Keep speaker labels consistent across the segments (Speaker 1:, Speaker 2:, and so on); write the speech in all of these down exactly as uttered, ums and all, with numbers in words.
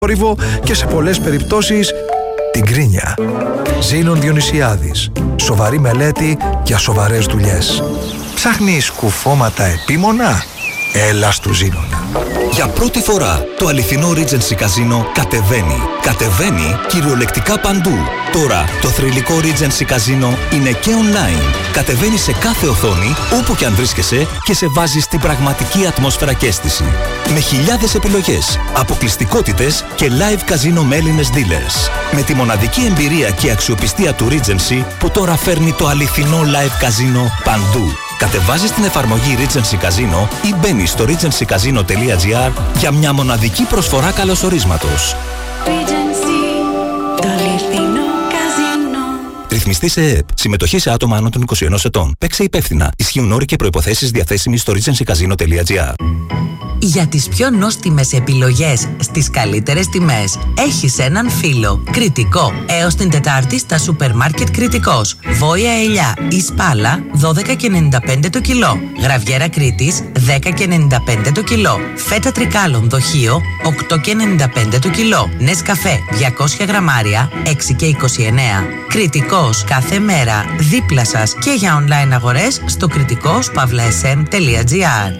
Speaker 1: θόρυβο και σε πολλές περιπτώσεις την κρίνια. Ζήνων Διονυσιάδης. Σοβαρή μελέτη για σοβαρές δουλειές. Ψάχνεις κουφώματα επίμονα? Έλα στου Ζήνονα.
Speaker 2: Για πρώτη φορά το αληθινό Regency Casino κατεβαίνει. Κατεβαίνει κυριολεκτικά παντού. Τώρα το θρυλικό Regency Casino είναι και online. Κατεβαίνει σε κάθε οθόνη, όπου και αν βρίσκεσαι, και σε βάζει στην πραγματική ατμόσφαιρα και αίσθηση. Με χιλιάδες επιλογές, αποκλειστικότητες και live casino με Έλληνες dealers. Με τη μοναδική εμπειρία και αξιοπιστία του Regency που τώρα φέρνει το αληθινό live casino παντού. Κατεβάζεις την εφαρμογή Regency Casino ή μπαίνεις στο regency casino τελεία gr για μια μοναδική προσφορά καλωσορίσματος.
Speaker 3: Regency, το αληθινό καζίνο.
Speaker 2: Ρυθμιστή σε ΕΕΠ. Συμμετοχή σε άτομα άνω των είκοσι ενός ετών. Παίξε υπεύθυνα. Ισχύουν όροι και προϋποθέσεις διαθέσιμοι στο regency casino τελεία gr.
Speaker 4: Για τις πιο νόστιμες επιλογές στις καλύτερες τιμές έχεις έναν φίλο. Κρητικό. Έως την Τετάρτη στα σούπερ μάρκετ Κρητικός. Βόια ελιά ή σπάλα δώδεκα και ενενήντα πέντε το κιλό. Γραβιέρα Κρήτης δέκα και ενενήντα πέντε το κιλό. Φέτα τρικάλων δοχείο οκτώ και ενενήντα πέντε το κιλό. Νεσκαφέ διακόσια γραμμάρια έξι και είκοσι εννέα. Κρητικός κάθε μέρα δίπλα σας και για online αγορές στο κρητικός παύλα ες εμ τελεία τζι άρ.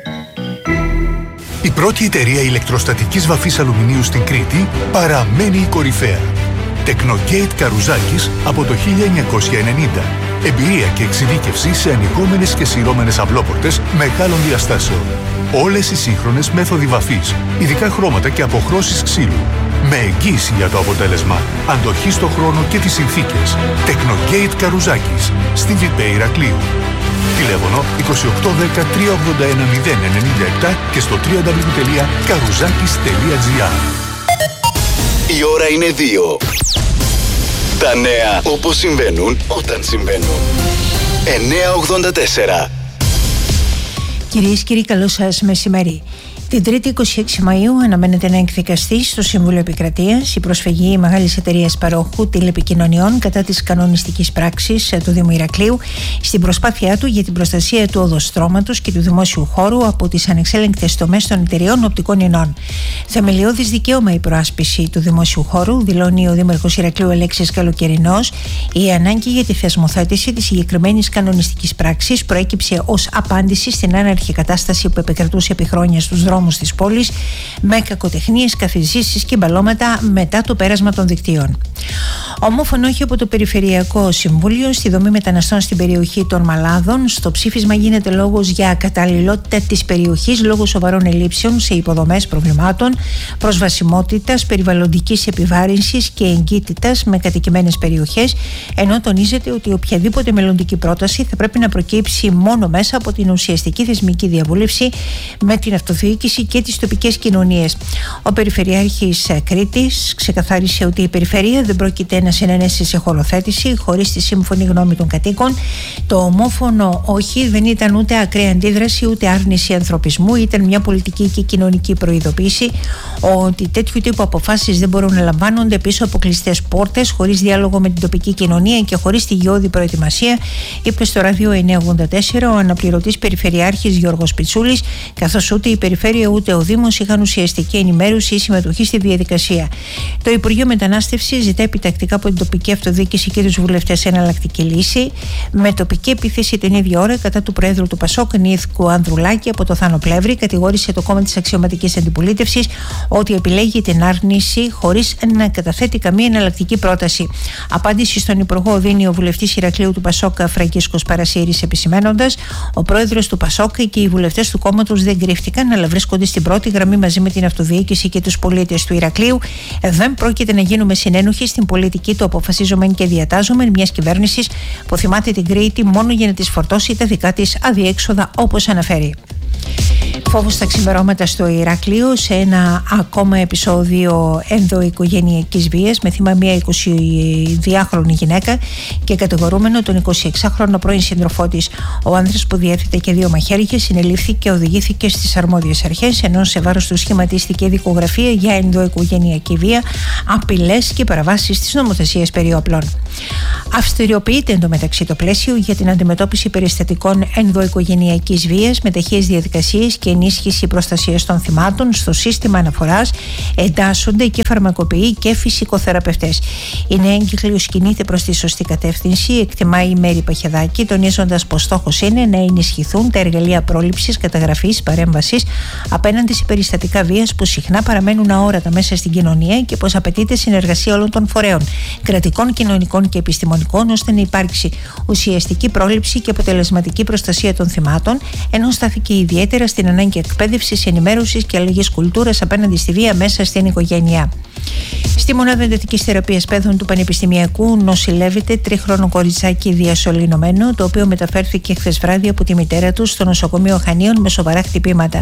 Speaker 5: Η πρώτη εταιρεία ηλεκτροστατικής βαφής αλουμινίου στην Κρήτη παραμένει η κορυφαία. Τεκνογέιτ Καρουζάκης από το χίλια εννιακόσια ενενήντα. Εμπειρία και εξειδίκευση σε ανοιγόμενες και σειρώμενες αυλόπορτες μεγάλων διαστάσεων. Όλες οι σύγχρονες μέθοδοι βαφής, ειδικά χρώματα και αποχρώσεις ξύλου. Με εγγύηση για το αποτέλεσμα, αντοχή στο χρόνο και τις συνθήκες. Τεκνογέιτ Καρουζάκης, στη Βιπέ Ηρακλείου. Τηλέφωνο είκοσι οκτώ δέκα τριακόσια ογδόντα ένα μηδέν ενενήντα επτά και στο double-u double-u double-u τελεία καρουζάκης τελεία τζι άρ.
Speaker 6: Η ώρα είναι δύο. Τα νέα όπως συμβαίνουν όταν συμβαίνουν. εννιακόσια ογδόντα τέσσερα.
Speaker 7: Κυρίες και κύριοι, καλό σας μεσημέρι. Την Τρίτη είκοσι έξι Μαΐου αναμένεται να εκδικαστεί στο Συμβούλιο Επικρατείας η προσφυγή μεγάλης εταιρείας παρόχου τηλεπικοινωνιών κατά της κανονιστικής πράξης του Δήμου Ηρακλείου στην προσπάθειά του για την προστασία του οδοστρώματος και του δημόσιου χώρου από τις ανεξέλεγκτες τομές των εταιρεών οπτικών ινών. Θεμελιώδης δικαίωμα η προάσπιση του δημόσιου χώρου, δηλώνει ο Δήμαρχος Ηρακλείου Αλέξης Καλοκαιρινός. Η ανάγκη για τη θεσμοθέτηση της συγκεκριμένης κανονιστικής πράξης προέκυψε ως απάντηση στην άναρχη κατάσταση που επικρατούσε επί χρόνια στους δρόμους της πόλης, με κακοτεχνίες, καθιζήσεις και μπαλώματα μετά το πέρασμα των δικτύων. Ομόφωνο όχι από το Περιφερειακό Συμβούλιο στη δομή μεταναστών στην περιοχή των Μαλάδων. Στο ψήφισμα γίνεται λόγος για καταλληλότητα της περιοχής λόγω σοβαρών ελλείψεων σε υποδομές, προβλημάτων προσβασιμότητας, περιβαλλοντικής επιβάρυνσης και εγκύτητας με κατοικημένες περιοχές, ενώ τονίζεται ότι οποιαδήποτε μελλοντική πρόταση θα πρέπει να προκύψει μόνο μέσα από την ουσιαστική θεσμική διαβούλευση με την αυτοδιοίκηση και τις τοπικές κοινωνίες. Ο Περιφερειάρχης Κρήτης ξεκαθάρισε ότι η περιφέρεια δεν πρόκειται να συνενέσει σε χωροθέτηση χωρίς τη σύμφωνη γνώμη των κατοίκων. Το ομόφωνο όχι δεν ήταν ούτε ακραία αντίδραση ούτε άρνηση ανθρωπισμού, ήταν μια πολιτική και κοινωνική προειδοποίηση ότι τέτοιου τύπου αποφάσεις δεν μπορούν να λαμβάνονται πίσω από κλειστές πόρτες, χωρίς διάλογο με την τοπική κοινωνία και χωρίς τη γεώδη προετοιμασία, είπε στο ράδιο εννιακόσια ογδόντα τέσσερα ο αναπληρωτής Περιφερειάρχης Γιώργος Πιτσούλης, καθώς ούτε η Περιφέρεια ούτε ο Δήμος είχαν ουσιαστική ενημέρωση ή συμμετοχή στη διαδικασία. Το Υπουργείο Μετανάστευσης ζητά επιτακτικά από την τοπική αυτοδιοίκηση και τους βουλευτές εναλλακτική λύση, με τοπική επίθεση την ίδια ώρα κατά του Προέδρου του Πασόκ Νίθκου Ανδρουλάκη από το Θάνο Πλεύρη. Κατηγόρησε το κόμμα της αξιωματικής αντιπολίτευσης ότι επιλέγει την άρνηση χωρίς να καταθέτει καμία εναλλακτική πρόταση. Απάντηση στον Υπουργό δίνει ο βουλευτής Ηρακλείου του Πασόκ Φραγκίσκος Παρασύρης, επισημένοντας ο πρόεδρος του Πασόκ και οι βουλευτές του κόμματος δεν κρύφτηκαν, αλλά βρίσκονται στην πρώτη γραμμή μαζί με την αυτοδιοίκηση και τους πολίτες του Ηρακλείου. Δεν πρόκειται να γίνουμε συνένοχοι στην πολιτική του αποφασίζομεν και διατάζομεν μιας κυβέρνησης που θυμάται την Κρήτη μόνο για να της φορτώσει τα δικά της αδιέξοδα, όπως αναφέρει. Φόβος στα ξημερώματα στο Ηράκλειο σε ένα ακόμα επεισόδιο ενδοοικογενειακής βίας με θύμα μια εικοσιδυάχρονη γυναίκα και κατηγορούμενο τον εικοσιεξάχρονο πρώην σύντροφό της. Ο άνδρας που διέθετε και δύο μαχαίρια συνελήφθη και οδηγήθηκε στις αρμόδιες αρχές, ενώ σε βάρος του σχηματίστηκε δικογραφία για ενδοοικογενειακή βία, απειλές και παραβάσεις της νομοθεσίας περί όπλων. Αυστηριοποιείται εντωμεταξύ το πλαίσιο για την αντιμετώπιση περιστατικών ενδοοικογενειακής βίας με ταχείες διαδικασίες και ενιαία ενίσχυση προστασίας των θυμάτων. Στο σύστημα αναφοράς εντάσσονται και φαρμακοποιοί και φυσικοθεραπευτές. Η νέα εγκύκλειος κινείται προς τη σωστή κατεύθυνση, εκτιμάει η Μέρη Παχεδάκη, τονίζοντας πως στόχος είναι να ενισχυθούν τα εργαλεία πρόληψης, καταγραφής, παρέμβασης απέναντι σε περιστατικά βίας που συχνά παραμένουν αόρατα μέσα στην κοινωνία και πως απαιτείται συνεργασία όλων των φορέων, κρατικών, κοινωνικών και επιστημονικών, ώστε να υπάρξει ουσιαστική πρόληψη και αποτελεσματική προστασία των θυμάτων, ενώ στάθηκε ιδιαίτερα στην ανάγκη εκπαίδευσης, ενημέρωσης και αλλαγής κουλτούρας απέναντι στη βία μέσα στην οικογένεια. Στη μονάδα εντατικής θεραπείας παιδών του Πανεπιστημιακού νοσηλεύεται τρίχρονο κοριτσάκι διασωληνωμένο, το οποίο μεταφέρθηκε χθες βράδυ από τη μητέρα του στο νοσοκομείο Χανίων με σοβαρά χτυπήματα.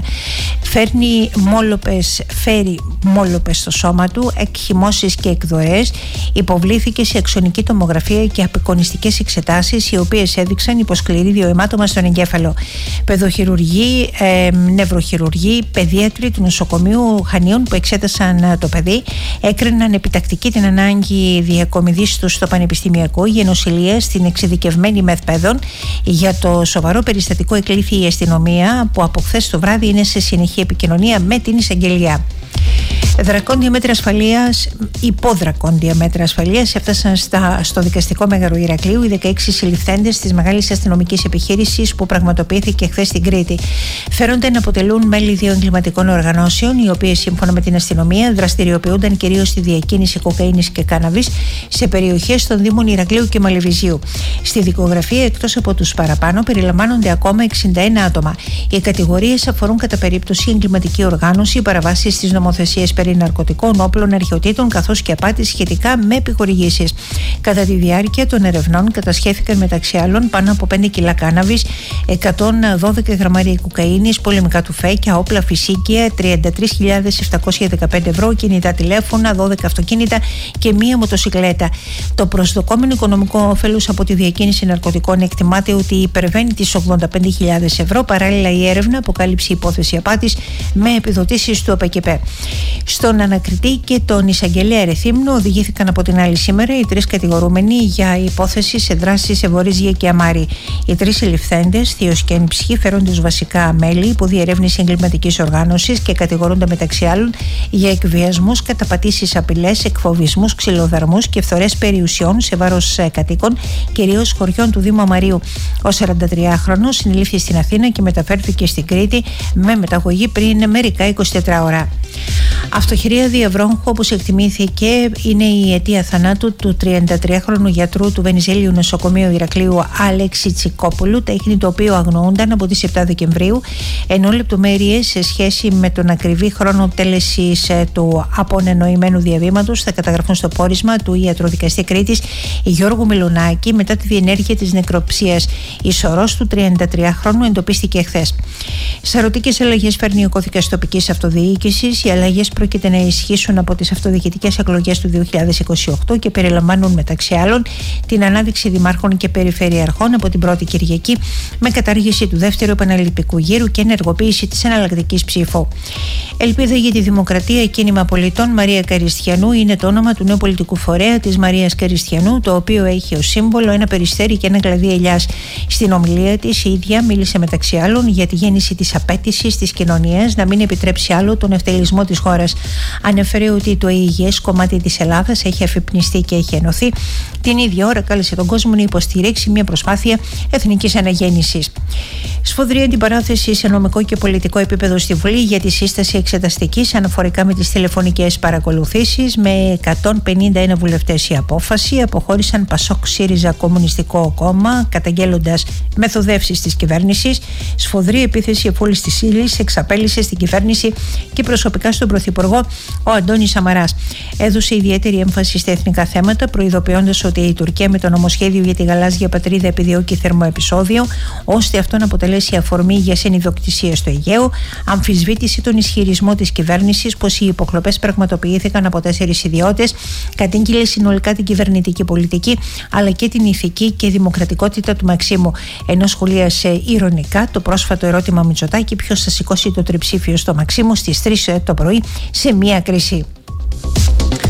Speaker 7: Φέρνει μόλοπες, φέρει μόλοπες στο σώμα του, εκχυμώσεις και εκδοές. Υποβλήθηκε σε αξονική τομογραφία και απεικονιστικές εξετάσεις, οι οποίες έδειξαν υποσκληρίδιο αιμάτωμα στον εγκέφαλο. Παιδοχειρουργοί, ε, νευροχειρουργοί, παιδίατροι του νοσοκομείου Χανίων που εξέτασαν το παιδί έκριναν επιτακτική την ανάγκη διακομιδής του στο Πανεπιστημιακό για νοσηλεία στην εξειδικευμένη ΜΕΘ-Παιδών. Για το σοβαρό περιστατικό εκλήθη η αστυνομία, που από χθες το βράδυ είναι σε συνεχή επικοινωνία με την εισαγγελία. Δρακόντια μέτρα ασφαλείας, υπόδρακόντια μέτρα ασφαλείας έφτασαν στα, στο δικαστικό μέγαρο Ηρακλείου οι δεκαέξι συλληφθέντες της μεγάλης αστυνομικής επιχείρησης που πραγματοποιήθηκε χθες στην Κρήτη. Φέρονται να αποτελούν μέλη δύο εγκληματικών οργανώσεων, οι οποίες σύμφωνα με την αστυνομία δραστηριοποιούνταν κυρίως στη διακίνηση κοκαίνης και κάναβης σε περιοχές των Δήμων Ηρακλείου και Μαλεβιζίου. Στη δικογραφία, εκτός από τους παραπάνω, περιλαμβάνονται ακόμα εξήντα ένα άτομα. Οι κατηγορίες αφορούν κατά περίπτωση εγκληματική οργάνωση, παραβάσεις της νομοθεσίας περί ναρκωτικών, όπλων, αρχαιοτήτων καθώς και απάτη σχετικά με επιχορηγήσεις. Κατά τη διάρκεια των ερευνών κατασχέθηκαν μεταξύ άλλων πάνω από πέντε κιλά κάναβης, εκατόν δώδεκα γραμμάρια κοκαίνης, πολεμικά τουφέκια, όπλα φυσίκια, τριάντα τρεις χιλιάδες επτακόσια δεκαπέντε ευρώ, κινητά τηλέφωνα, δώδεκα αυτοκίνητα και μία μοτοσικλέτα. Το προσδοκόμενο οικονομικό όφελος από τη διακίνηση ναρκωτικών εκτιμάται ότι υπερβαίνει τις ογδόντα πέντε χιλιάδες ευρώ. Παράλληλα, η έρευνα αποκάλυψε υπόθεση απάτης με επιδοτήσεις του ΟΠΕΚΕΠΕ. Στον ανακριτή και τον εισαγγελέα Ρεθύμνου οδηγήθηκαν από την άλλη σήμερα οι τρεις κατηγορούμενοι για υπόθεση σε δράσεις σε Βορίζια και Αμάρι. Οι τρεις συλληφθέντες, θείος και ένψυχοι, φέρονται ως βασικά μέλη υπό διερεύνηση εγκληματικής οργάνωσης και κατηγορούνται μεταξύ άλλων για εκβιασμούς, καταπατήσεις, απειλές, εκφοβισμούς, ξυλοδαρμούς και φθορές περιουσιών σε βάρος κατοίκων, κυρίως χωριών του Δήμου Αμαρίου. Ο σαραντατριάχρονος συνελήφθη στην Αθήνα και μεταφέρθηκε στην Κρήτη με μεταγωγή πριν μερικά εικοσιτέσσερα ώρα. Αυτοχειρία διαβρόχου, όπως εκτιμήθηκε, είναι η αιτία θανάτου του τριαντατριάχρονου γιατρού του Βενιζέλιου Νοσοκομείου Ηρακλείου Άλεξη Τσικόπουλου, τέχνη το οποίο αγνοούνταν από τις επτά Δεκεμβρίου, ενώ λεπτομέρειες σε σχέση με τον ακριβή χρόνο τέλεσης του απονενοημένου διαβήματος θα καταγραφούν στο πόρισμα του ιατροδικαστή Κρήτης Γιώργου Μιλουνάκη μετά τη διενέργεια της νεκροψίας. Η σωρός του τριαντατριάχρονου εντοπίστηκε χθες. Σαρωτικές αλλαγές φέρνει ο κώδικας τοπικής αυτοδιοίκησης. Οι αλλαγές πρόκειται να ισχύσουν από τις αυτοδιοικητικές εκλογές του δύο χιλιάδες είκοσι οκτώ και περιλαμβάνουν μεταξύ άλλων την ανάδειξη δημάρχων και περιφερειαρχών από την πρώτη Κυριακή, με κατάργηση του δεύτερου επαναληπτικού γύρου και ενεργοποίηση της εναλλακτικής ψήφου. Ελπίδα για τη Δημοκρατία, κίνημα πολιτών Μαρία Καριστιανού είναι το όνομα του νέου πολιτικού φορέα της Μαρίας Καριστιανού, το οποίο έχει ως σύμβολο ένα περιστέρι και ένα κλαδί ελιάς. Στην ομιλία της, η ίδια μίλησε μεταξύ άλλων για τη γέννηση της απέτησης της κοινωνίας να μην επιτρέψει άλλο τον ευτελισμό της χώρας. Ανέφερε ότι το υγιές κομμάτι της Ελλάδας έχει αφυπνιστεί και έχει ενωθεί. Την ίδια ώρα κάλεσε τον κόσμο να υποστηρίξει μια προσπάθεια εθνικής αναγέννησης. Σφοδρή αντιπαράθεση σε νομικό και πολιτικό επίπεδο στη Βουλή για τη σύσταση εξεταστικής αναφορικά με τις τηλεφωνικές παρακολουθήσεις. Με εκατόν πενήντα ένα βουλευτές η απόφαση, αποχώρησαν Πασόκ, ΣΥΡΙΖΑ, Κομμουνιστικό Κόμμα, καταγγέλλοντας μεθοδεύσεις της κυβέρνησης. Σφοδρή επίθεση εφόλης της ύλης εξαπέλυσε στην κυβέρνηση και προσωπικά στον Πρωθυπουργό ο Αντώνης Σαμαράς. Έδωσε ιδιαίτερη έμφαση στα εθνικά θέματα, προειδοποιώντας ότι η Τουρκία με το νομοσχέδιο για τη γαλάζια πατρίδα επιδιώκει θερμό επεισόδιο, ώστε αυτό να αποτελέσει αφορμή για συνειδιοκτησία στο Αιγαίο. Αμφισβήτησε τον ισχυρισμό της κυβέρνησης πως οι υποκλοπές πραγματοποιήθηκαν από τέσσερις ιδιώτες. Κατήγγειλε συνολικά την κυβερνητική πολιτική αλλά και την ηθική και δημοκρατικότητα του Μαξίμου. Ενώ σχολίασε ειρωνικά το πρόσφατο ερώτημα Μητσοτάκη ποιος θα σηκώσει το τριψήφιο στο Μαξίμου στις τρεις το πρωί σε μία κρίση.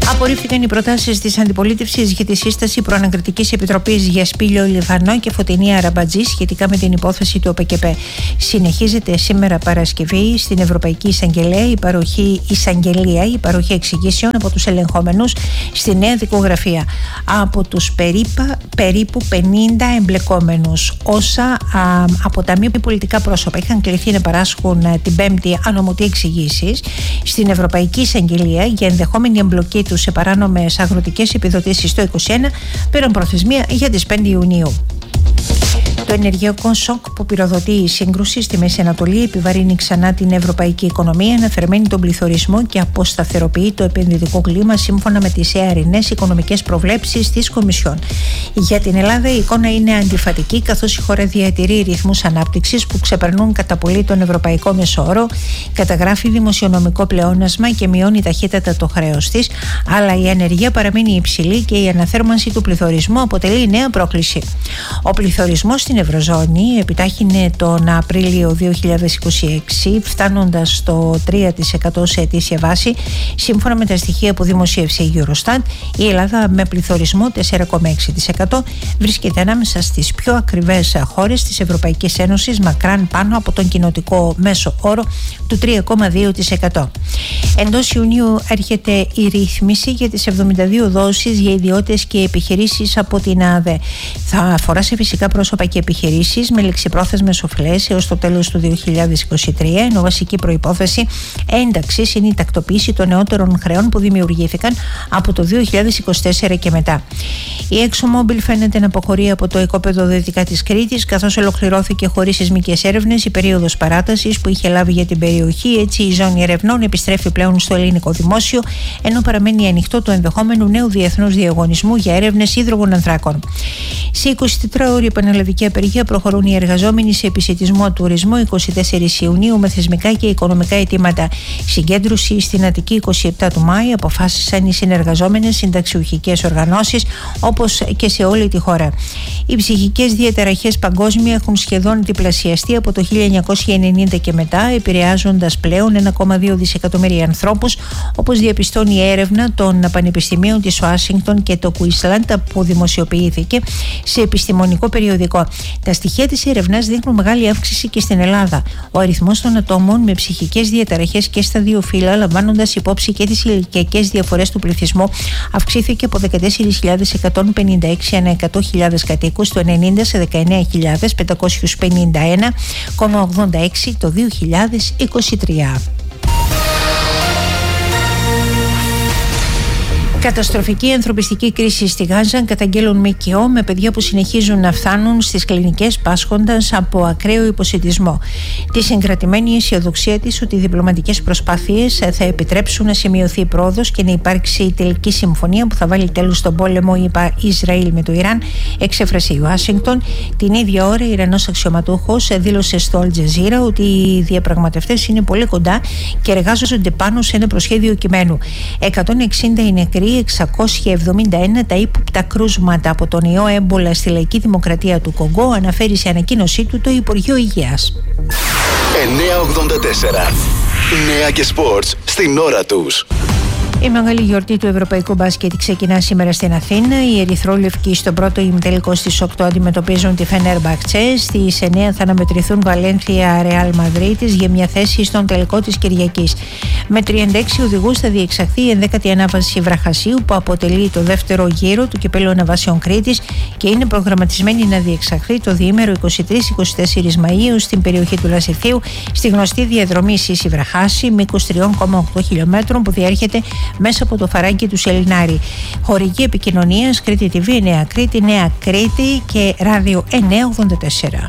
Speaker 7: Απορρίφθηκαν οι προτάσεις της αντιπολίτευσης για τη σύσταση προανακριτικής επιτροπής για Σπήλιο Λιβανό και Φωτεινή Αραμπατζή σχετικά με την υπόθεση του ΟΠΕΚΕΠΕ. Συνεχίζεται σήμερα Παρασκευή στην Ευρωπαϊκή Εισαγγελία η παροχή, εισαγγελία, η παροχή εξηγήσεων από τους ελεγχόμενους στη νέα δικογραφία. Από τους περίπα, περίπου πενήντα εμπλεκόμενους, όσα α, από τα μη πολιτικά πρόσωπα είχαν κληθεί να παράσχουν α, την Πέμπτη ανωμοτή εξηγήσεις στην Ευρωπαϊκή Εισαγγελία για ενδεχόμενη εμπλοκή του σε παράνομες αγροτικές επιδοτήσεις το είκοσι ένα, πέραν προθεσμία για τις πέντε Ιουνίου. Το ενεργειακό σοκ που πυροδοτεί η σύγκρουση στη Μέση Ανατολή επιβαρύνει ξανά την ευρωπαϊκή οικονομία, αναφερμένη τον πληθωρισμό και αποσταθεροποιεί το επενδυτικό κλίμα σύμφωνα με τις αιαρινές οικονομικές προβλέψεις της Κομισιόν. Για την Ελλάδα η εικόνα είναι αντιφατική, καθώς η χώρα διατηρεί ρυθμούς ανάπτυξης που ξεπερνούν κατά πολύ τον ευρωπαϊκό μεσόωρο, καταγράφει δημοσιονομικό πλεόνασμα και μειώνει ταχύτατα το χρέος της, αλλά η ανεργία παραμένει υψηλή και η αναθέρμανση του πληθωρισμού αποτελεί νέα πρόκληση. Ο πληθωρισμός στην Ευρωζώνη επιτάχυνε τον Απρίλιο δύο χιλιάδες είκοσι έξι, φτάνοντας στο τρία τοις εκατό σε ετήσια βάση, σύμφωνα με τα στοιχεία που δημοσίευσε η Eurostat. Η Ελλάδα, με πληθωρισμό τέσσερα κόμμα έξι τοις εκατό, βρίσκεται ανάμεσα στις πιο ακριβές χώρες της Ευρωπαϊκής Ένωσης, μακράν πάνω από τον κοινοτικό μέσο όρο του τρία κόμμα δύο τοις εκατό. Εντός Ιουνίου έρχεται η ρύθμιση για τις εβδομήντα δύο δόσεις για ιδιώτες και επιχειρήσεις από την ΑΔΕ. Θα αφορά σε φυσικά πρόσωπα και επιχειρήσεις με ληξιπρόθεσμες οφειλές έως το τέλος του δύο χιλιάδες είκοσι τρία, ενώ βασική προϋπόθεση ένταξης είναι η τακτοποίηση των νεότερων χρεών που δημιουργήθηκαν από το δύο χιλιάδες είκοσι τέσσερα και μετά. Η ExxonMobil φαίνεται να αποχωρεί από το οικόπεδο δυτικά της Κρήτης, καθώς ολοκληρώθηκε χωρίς σεισμικές έρευνες η περίοδος παράτασης που είχε λάβει για την περιοχή. Έτσι, η ζώνη ερευνών επιστρέφει πλέον στο ελληνικό δημόσιο, ενώ παραμένει ανοιχτό το ενδεχόμενο νέου διεθνούς διαγωνισμού για έρευνες υδρογων ανθράκων. Σε εικοσιτετράωρη πανελλαδική απεργία προχωρούν οι εργαζόμενοι σε επισιτισμό τουρισμού εικοστή τέταρτη Ιουνίου με θεσμικά και οικονομικά αιτήματα. Συγκέντρωση στην Αττική εικοστή εβδόμη του Μάη αποφάσισαν οι συνεργαζόμενες συνταξιουχικές οργανώσεις, όπως και σε όλη τη χώρα. Οι ψυχικές διαταραχές παγκόσμια έχουν σχεδόν διπλασιαστεί από το χίλια εννιακόσια ενενήντα και μετά, επηρεάζοντας πλέον ένα κόμμα δύο δισεκατομμύρια ανθρώπους, όπως διαπιστώνει η έρευνα των πανεπιστημίων της Ουάσιγκτον και το Κουίσλαντ που δημοσιοποιήθηκε σε επιστημονικό περιοδικό. Τα στοιχεία της έρευνας δείχνουν μεγάλη αύξηση και στην Ελλάδα. Ο αριθμός των ατόμων με ψυχικές διαταραχές και στα δύο φύλλα, λαμβάνοντας υπόψη και τις ηλικιακές διαφορές του πληθυσμού, αυξήθηκε από δεκατέσσερις χιλιάδες εκατόν πενήντα έξι ανά εκατό χιλιάδες κατοίκους το ενενήντα σε δεκαεννέα χιλιάδες πεντακόσιους πενήντα ένα κόμμα ογδόντα έξι το δύο χιλιάδες είκοσι τρία. Καταστροφική ανθρωπιστική κρίση στη Γάζα καταγγέλουν ΜΚΟ, με παιδιά που συνεχίζουν να φτάνουν στις κλινικές πάσχοντας από ακραίο υποσιτισμό. Τη συγκρατημένη αισιοδοξία της ότι οι διπλωματικές προσπάθειες θα επιτρέψουν να σημειωθεί πρόοδος και να υπάρξει η τελική συμφωνία που θα βάλει τέλος στον πόλεμο, είπα, Ισραήλ με το Ιράν, εξέφρασε η Ουάσιγκτον. Την ίδια ώρα, ο Ιρανός αξιωματούχος δήλωσε στο Αλ Τζαζίρα ότι οι διαπραγματευτές είναι πολύ κοντά και εργάζονται πάνω σε ένα προσχέδιο κειμένου. εκατόν εξήντα οι νεκροί, εξακόσια εβδομήντα ένα τα ύποπτα κρούσματα από τον ιό έμπολα στη Λαϊκή Δημοκρατία του Κονγκό, αναφέρει σε ανακοίνωσή του το Υπουργείο Υγείας.
Speaker 6: εννιακόσια ογδόντα τέσσερα. Νέα και σπορτς στην ώρα τους.
Speaker 7: Η μεγάλη γιορτή του ευρωπαϊκού μπάσκετ ξεκινά σήμερα στην Αθήνα. Οι ερυθρόλευκοι στον πρώτο ημιτελικό στις οκτώ αντιμετωπίζουν τη Φενέρμπαχτσε. Στις εννέα θα αναμετρηθούν Βαλένθια Ρεάλ Μαδρίτης για μια θέση στον τελικό της Κυριακής. Με τριάντα έξι οδηγούς θα διεξαχθεί η ενδέκατη ανάβαση Βραχασίου, που αποτελεί το δεύτερο γύρο του Κυπέλλου Αναβάσεων Κρήτης και είναι προγραμματισμένη να διεξαχθεί το διήμερο είκοσι τρεις με είκοσι τέσσερις Μαΐου στην περιοχή του Λασιθίου, στη γνωστή διαδρομή Σύση Βραχάση, μήκος τρία κόμμα οκτώ χιλιόμετρων που διέρχεται μέσα από το φαράγγι του Σελινάρη. Χορηγή επικοινωνίας Κρήτη τι βι, Νέα Κρήτη, Νέα Κρήτη και Ράδιο εννιακόσια ογδόντα τέσσερα.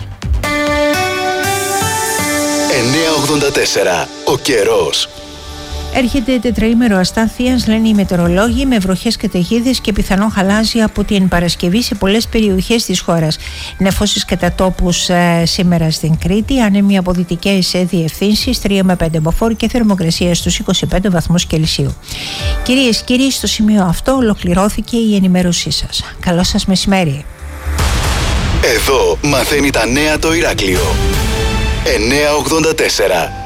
Speaker 6: εννιακόσια ογδόντα τέσσερα. Ο καιρός.
Speaker 7: Έρχεται τετραήμερο αστάθειας, λένε οι μετεωρολόγοι, με βροχές καταιγίδες και πιθανό χαλάζι από την Παρασκευή σε πολλές περιοχές της χώρας. Νεφώσεις κατά τόπους ε, σήμερα στην Κρήτη, άνεμοι από δυτικές διευθύνσεις τρία με πέντε μποφόρ και θερμοκρασία στους είκοσι πέντε βαθμούς Κελσίου. Κυρίες και κύριοι, στο σημείο αυτό ολοκληρώθηκε η ενημέρωσή σας. Καλό σας μεσημέρι.
Speaker 6: Εδώ μαθαίνει τα νέα το Ηράκλειο. εννιακόσια ογδόντα τέσσερα.